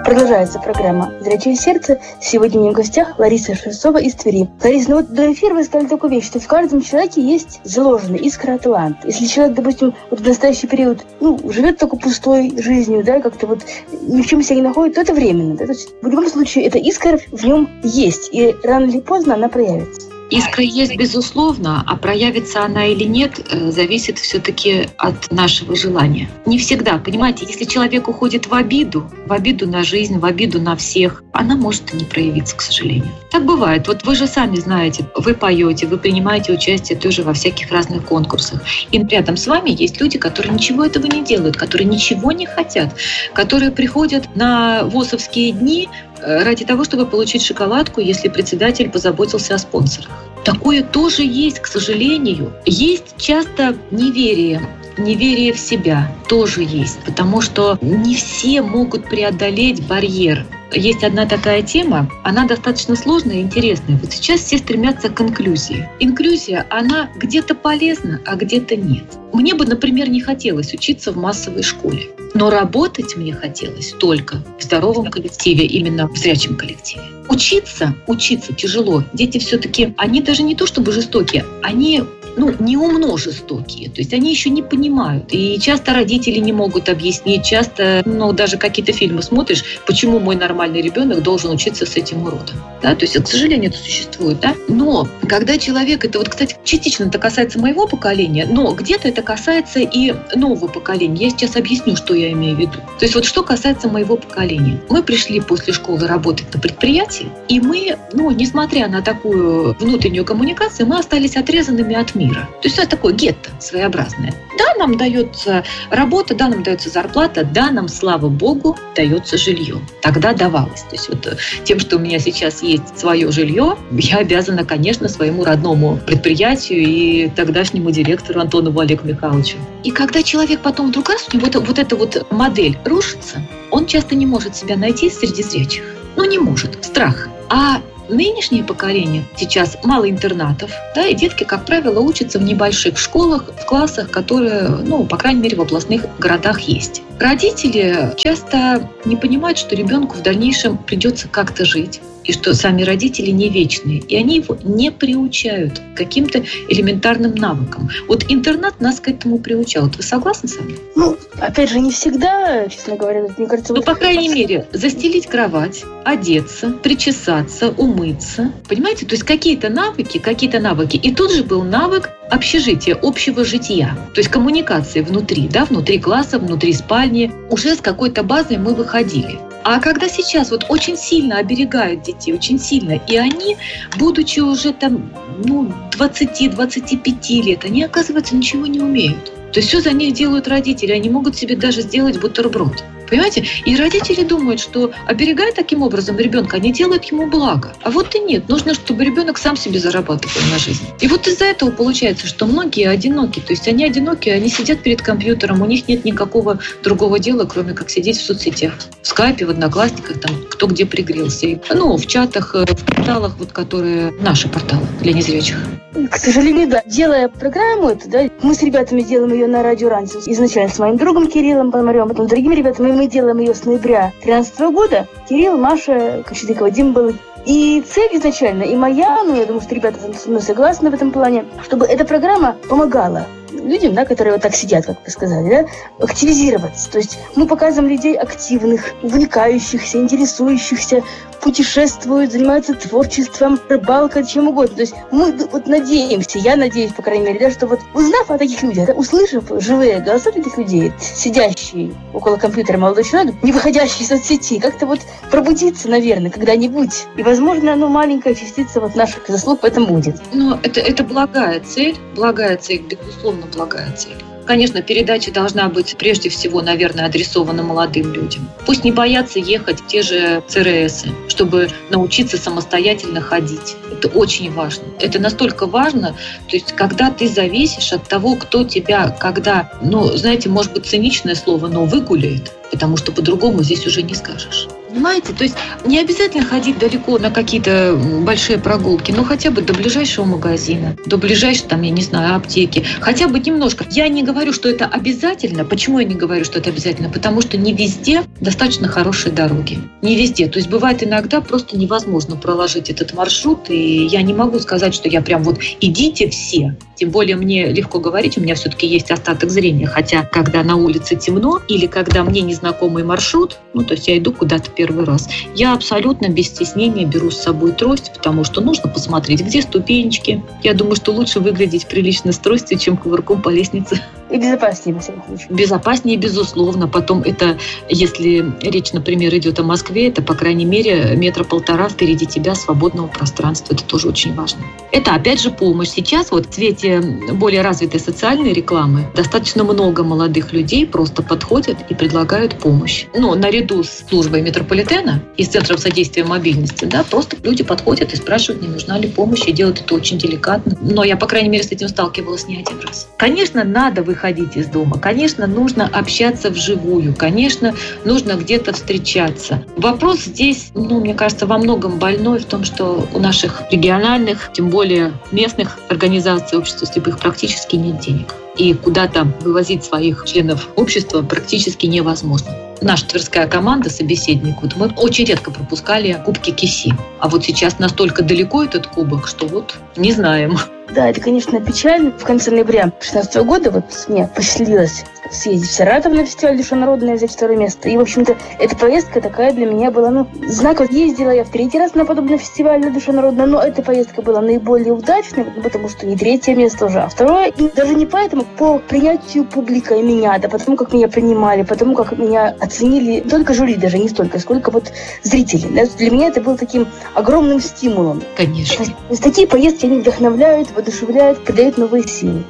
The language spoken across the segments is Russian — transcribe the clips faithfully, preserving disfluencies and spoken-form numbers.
Продолжается программа «Зрячее сердце». Сегодня у меня в гостях Лариса Шевцова из Твери. Лариса, ну вот до эфира вы сказали такую вещь, что в каждом человеке есть заложенный искра, талант. Если человек, допустим, вот в настоящий период ну, живет только пустой жизнью, да, как-то вот ни в чем себя не находит, то это временно. Да? То есть, в любом случае, эта искра в нем есть, и рано или поздно она проявится. Искра есть, безусловно, а проявится она или нет, зависит все-таки от нашего желания. Не всегда, понимаете, если человек уходит в обиду, в обиду на жизнь, в обиду на всех, она может и не проявиться, к сожалению. Так бывает. Вот вы же сами знаете, вы поете, вы принимаете участие тоже во всяких разных конкурсах. И рядом с вами есть люди, которые ничего этого не делают, которые ничего не хотят, которые приходят на ВОСовские дни ради того, чтобы получить шоколадку, если председатель позаботился о спонсорах. Такое тоже есть, к сожалению. Есть часто неверие. Неверие в себя тоже есть, потому что не все могут преодолеть барьер. Есть одна такая тема, она достаточно сложная и интересная. Вот сейчас все стремятся к инклюзии. Инклюзия, она где-то полезна, а где-то нет. Мне бы, например, не хотелось учиться в массовой школе, но работать мне хотелось только в здоровом коллективе, именно в зрячем коллективе. Учиться, учиться тяжело. Дети все-таки, они даже не то чтобы жестокие, они ну, неумно жестокие. То есть они еще не понимают. И часто родители не могут объяснить, часто, ну, даже какие-то фильмы смотришь, почему мой нормальный ребенок должен учиться с этим уродом. Да? То есть, к сожалению, это существует. Да? Но когда человек, это вот, кстати, частично это касается моего поколения, но где-то это касается и нового поколения. Я сейчас объясню, что я имею в виду. То есть вот что касается моего поколения. Мы пришли после школы работать на предприятии, и мы, ну, несмотря на такую внутреннюю коммуникацию, мы остались отрезанными от мира. То есть это такое гетто своеобразное. Да, нам дается работа, да, нам дается зарплата, да, нам, слава богу, дается жилье. Тогда давалось. То есть вот тем, что у меня сейчас есть свое жилье, я обязана, конечно, своему родному предприятию и тогдашнему директору Антонову Олегу Михайловичу. И когда человек потом вдруг раз, у него вот, вот эта вот модель рушится, он часто не может себя найти среди зрячих. Ну, не может. Страх. А нынешнее поколение, сейчас мало интернатов, да, и детки, как правило, учатся в небольших школах, в классах, которые, ну, по крайней мере, в областных городах есть. Родители часто не понимают, что ребенку в дальнейшем придется как-то жить, и что сами родители не вечные, и они его не приучают к каким-то элементарным навыкам. Вот интернат нас к этому приучал. Вот вы согласны со мной? Ну, опять же, не всегда, честно говоря, мне кажется... Ну, вот... по крайней мере, застелить кровать, одеться, причесаться, умыться. Понимаете? То есть какие-то навыки, какие-то навыки. И тут же был навык общежития, общего жития. То есть коммуникации внутри, да, внутри класса, внутри спальни. Уже с какой-то базой мы выходили. А когда сейчас вот очень сильно оберегают детей, очень сильно, и они, будучи уже там, ну, двадцать-двадцать пять лет, они, оказывается, ничего не умеют. То есть все за них делают родители, они могут себе даже сделать бутерброд. Понимаете? И родители думают, что, оберегая таким образом ребенка, они делают ему благо. А вот и нет. Нужно, чтобы ребенок сам себе зарабатывал на жизнь. И вот из-за этого получается, что многие одиноки. То есть они одиноки, они сидят перед компьютером, у них нет никакого другого дела, кроме как сидеть в соцсетях. В скайпе, в одноклассниках, там, кто где пригрелся. И, ну, в чатах, в порталах, вот, которые наши порталы для незрячих. К сожалению, да. Делая программу эту, да, мы с ребятами делаем ее на радио Ранцев. Изначально с моим другом Кириллом Пономаревым, потом с другими ребятами. Мы делаем ее с ноября две тысячи тринадцатого года. Кирилл, Маша, Кочетыкова, Дима был. И цель изначально, и моя, ну, я думаю, что ребята со мной согласны в этом плане, чтобы эта программа помогала людям, да, которые вот так сидят, как вы сказали, да, активизироваться. То есть мы показываем людей активных, увлекающихся, интересующихся, путешествуют, занимаются творчеством, рыбалкой, чем угодно. То есть мы вот надеемся, я надеюсь, по крайней мере, да, что вот узнав о таких людях, да, услышав живые голоса таких людей, сидящие около компьютера молодой человек, не выходящий из соцсети, как-то вот пробудиться, наверное, когда-нибудь. И, возможно, ну, маленькая частица вот наших заслуг в этом будет. Ну, это, это благая цель, благая цель, безусловно, благая цель. Конечно, передача должна быть прежде всего, наверное, адресована молодым людям. Пусть не боятся ехать в те же ЦРСы, чтобы научиться самостоятельно ходить. Это очень важно. Это настолько важно, то есть когда ты зависишь от того, кто тебя, когда, ну, знаете, может быть, циничное слово, но выгуляет, потому что по-другому здесь уже не скажешь. Понимаете? То есть не обязательно ходить далеко на какие-то большие прогулки, но хотя бы до ближайшего магазина, до ближайшей, там, я не знаю, аптеки. Хотя бы немножко. Я не говорю, что это обязательно. Почему я не говорю, что это обязательно? Потому что не везде достаточно хорошие дороги. Не везде. То есть бывает иногда просто невозможно проложить этот маршрут, и я не могу сказать, что я прям вот идите все. Тем более мне легко говорить, у меня все-таки есть остаток зрения. Хотя, когда на улице темно или когда мне незнакомый маршрут, ну, то есть я иду куда-то первый раз, я абсолютно без стеснения беру с собой трость, потому что нужно посмотреть, где ступенечки. Я думаю, что лучше выглядеть прилично с тростью, чем кувырком по лестнице. И безопаснее, во всяком случае. Безопаснее, безусловно. Потом это, если речь, например, идет о Москве, это, по крайней мере, метра полтора впереди тебя свободного пространства. Это тоже очень важно. Это, опять же, помощь. Сейчас вот в свете более развитой социальной рекламы достаточно много молодых людей просто подходят и предлагают помощь. Но наряду с службой метрополитена и с Центром содействия мобильности, да, просто люди подходят и спрашивают, не нужна ли помощь, и делают это очень деликатно. Но я, по крайней мере, с этим сталкивалась не один раз. Конечно, надо выходить выходить из дома. Конечно, нужно общаться вживую. Конечно, нужно где-то встречаться. Вопрос здесь, ну, мне кажется, во многом больной в том, что у наших региональных, тем более местных организаций общества слепых практически нет денег. И куда-то вывозить своих членов общества практически невозможно. Наша тверская команда, собеседник, вот мы очень редко пропускали кубки КИСИ. А вот сейчас настолько далеко этот кубок, что вот не знаем. Да, это, конечно, печально. В конце ноября две тысячи шестнадцатого года вот мне посчастливилось съездить в Саратов на фестиваль «Душа народная», взять второе место. И, в общем-то, эта поездка такая для меня была, ну, знаковая. Ездила я в третий раз на подобный фестиваль на «Душа народная», но эта поездка была наиболее удачной, потому что не третье место уже, а второе. И даже не поэтому, по принятию публикой меня, да, потому как меня принимали, потому как меня оценили только жюри, даже не столько, сколько вот зрители. Да. Для меня это было таким огромным стимулом. Конечно. То есть такие поездки, они вдохновляют, воодушевляют, придают новые силы.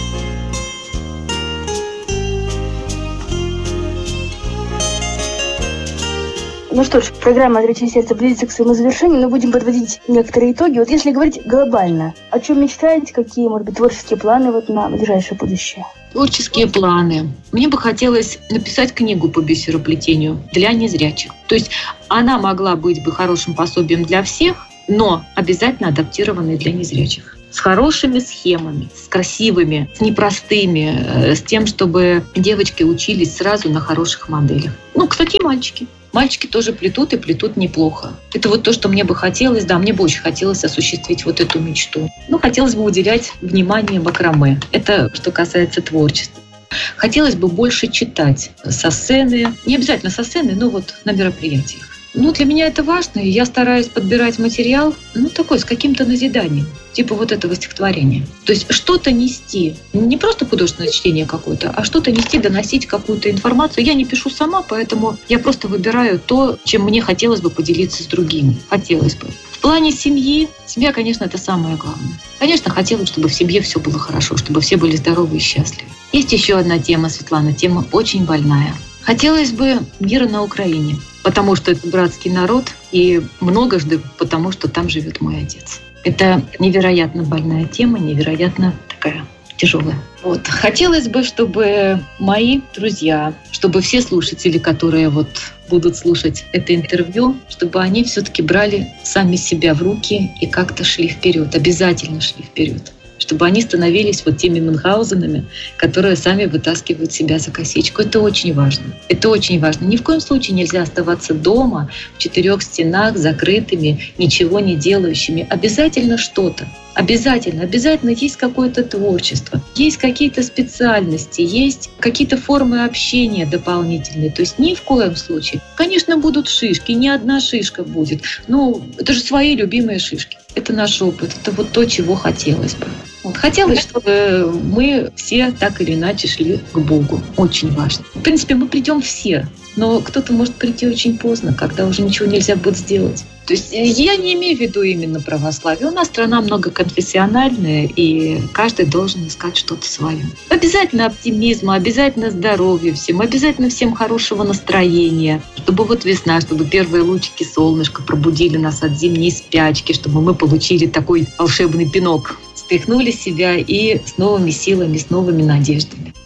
Ну что ж, программа «От речи сердца» близится к своему завершению, но будем подводить некоторые итоги. Вот если говорить глобально, о чем мечтаете, какие, может быть, творческие планы вот на ближайшее будущее? Творческие планы. Мне бы хотелось написать книгу по бисероплетению для незрячих. То есть она могла быть бы хорошим пособием для всех, но обязательно адаптированной для незрячих. С хорошими схемами, с красивыми, с непростыми, с тем, чтобы девочки учились сразу на хороших моделях. Ну, кстати, и мальчики. Мальчики тоже плетут и плетут неплохо. Это вот то, что мне бы хотелось, да, мне бы очень хотелось осуществить вот эту мечту. Ну, хотелось бы уделять внимание макраме. Это что касается творчества. Хотелось бы больше читать со сцены, не обязательно со сцены, но вот на мероприятиях. Ну, для меня это важно, и я стараюсь подбирать материал, ну, такой, с каким-то назиданием, типа вот этого стихотворения. То есть что-то нести, не просто художественное чтение какое-то, а что-то нести, доносить какую-то информацию. Я не пишу сама, поэтому я просто выбираю то, чем мне хотелось бы поделиться с другими. Хотелось бы. В плане семьи, семья, конечно, это самое главное. Конечно, хотелось, чтобы в семье все было хорошо, чтобы все были здоровы и счастливы. Есть еще одна тема, Светлана, тема очень больная. Хотелось бы мира на Украине, потому что это братский народ, и многожды потому, что там живет мой отец. Это невероятно больная тема, невероятно такая тяжелая. Вот. Хотелось бы, чтобы мои друзья, чтобы все слушатели, которые вот будут слушать это интервью, чтобы они все-таки брали сами себя в руки и как-то шли вперед, обязательно шли вперед. Чтобы они становились вот теми Мюнхгаузенами, которые сами вытаскивают себя за косичку. Это очень важно. Это очень важно. Ни в коем случае нельзя оставаться дома, в четырех стенах, закрытыми, ничего не делающими. Обязательно что-то. Обязательно. Обязательно есть какое-то творчество, есть какие-то специальности, есть какие-то формы общения дополнительные. То есть ни в коем случае. Конечно, будут шишки, не одна шишка будет. Но это же свои любимые шишки. Это наш опыт. Это вот то, чего хотелось бы. Вот. Хотелось, чтобы мы все так или иначе шли к Богу. Очень важно. В принципе, мы придем все. Но кто-то может прийти очень поздно, когда уже ничего нельзя будет сделать. То есть я не имею в виду именно православие. У нас страна многоконфессиональная, и каждый должен искать что-то свое. Обязательно оптимизма, обязательно здоровья всем, обязательно всем хорошего настроения. Чтобы вот весна, чтобы первые лучики солнышка пробудили нас от зимней спячки, чтобы мы получили такой волшебный пинок. Стряхнули себя и с новыми силами, с новыми надеждами.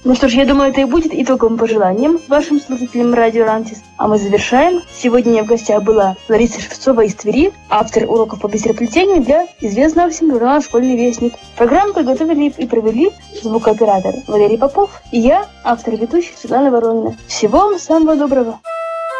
Ну что ж, я думаю, это и будет итоговым пожеланием вашим слушателям Радио Рансис. А мы завершаем. Сегодня у меня в гостях была Лариса Шевцова из Твери, автор уроков по бисероплетению для известного всем журнала «Школьный вестник». Программу подготовили и провели звукооператор Валерий Попов и я, автор и ведущий Светлана Воронина. Всего вам самого доброго.